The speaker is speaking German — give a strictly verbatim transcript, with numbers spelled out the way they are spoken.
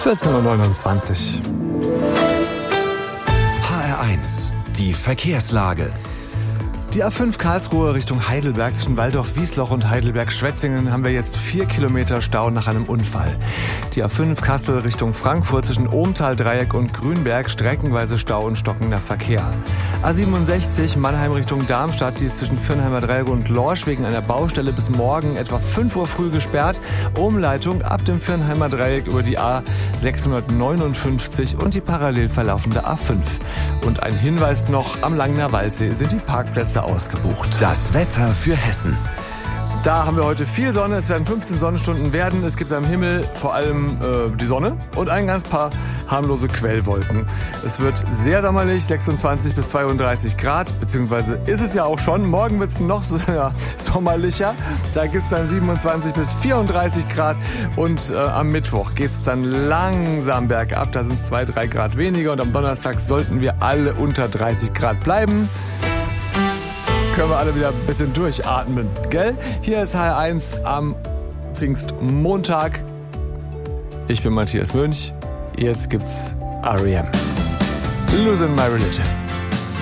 vierzehn Uhr neunundzwanzig. H R eins, die Verkehrslage. Die A fünf Karlsruhe Richtung Heidelberg zwischen Waldorf-Wiesloch und Heidelberg-Schwetzingen haben wir jetzt vier Kilometer Stau nach einem Unfall. Die A fünf Kassel Richtung Frankfurt zwischen Ohmtal-Dreieck und Grünberg streckenweise Stau und stockender Verkehr. A siebenundsechzig Mannheim Richtung Darmstadt, die ist zwischen Viernheimer Dreieck und Lorsch wegen einer Baustelle bis morgen etwa fünf Uhr früh gesperrt. Umleitung ab dem Viernheimer Dreieck über die A sechshundertneunundfünfzig und die parallel verlaufende A fünf. Und ein Hinweis noch, am Langener Waldsee sind die Parkplätze ausgebucht. Das Wetter für Hessen. Da haben wir heute viel Sonne, es werden fünfzehn Sonnenstunden werden. Es gibt am Himmel vor allem äh, die Sonne und ein ganz paar harmlose Quellwolken. Es wird sehr sommerlich, sechsundzwanzig bis zweiunddreißig Grad, beziehungsweise ist es ja auch schon. Morgen wird es noch so, ja, sommerlicher. Da gibt es dann siebenundzwanzig bis vierunddreißig Grad und äh, am Mittwoch geht es dann langsam bergab. Da sind es zwei, drei Grad weniger und am Donnerstag sollten wir alle unter dreißig Grad bleiben. Können wir alle wieder ein bisschen durchatmen, gell? Hier ist H R eins am Pfingstmontag. Ich bin Matthias Mönch. Jetzt gibt's R E M. Losing My Religion.